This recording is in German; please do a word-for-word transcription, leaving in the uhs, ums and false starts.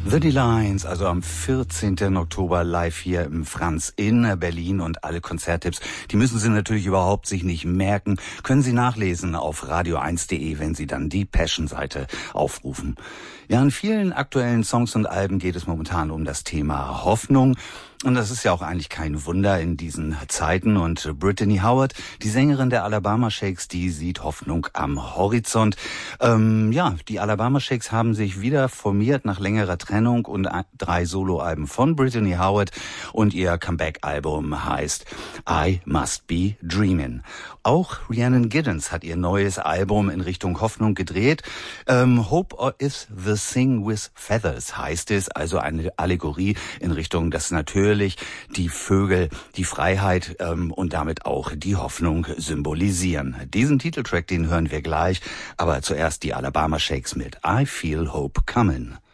The D-Lines, also am vierzehnten Oktober live hier im Franz in Berlin, und alle Konzerttipps, die müssen Sie natürlich überhaupt sich nicht merken, können Sie nachlesen auf radio eins punkt de, wenn Sie dann die Passion-Seite aufrufen. Ja, in vielen aktuellen Songs und Alben geht es momentan um das Thema Hoffnung. Und das ist ja auch eigentlich kein Wunder in diesen Zeiten. Und Brittany Howard, die Sängerin der Alabama Shakes, die sieht Hoffnung am Horizont. Ähm, ja, die Alabama Shakes haben sich wieder formiert nach längerer Trennung und drei Soloalben von Brittany Howard. Und ihr Comeback-Album heißt I Must Be Dreamin'. Auch Rhiannon Giddens hat ihr neues Album in Richtung Hoffnung gedreht. Ähm, Hope is the Thing with Feathers heißt es, also eine Allegorie in Richtung, dass natürlich die Vögel die Freiheit ähm, und damit auch die Hoffnung symbolisieren. Diesen Titeltrack, den hören wir gleich, aber zuerst die Alabama Shakes mit I Feel Hope Comin'.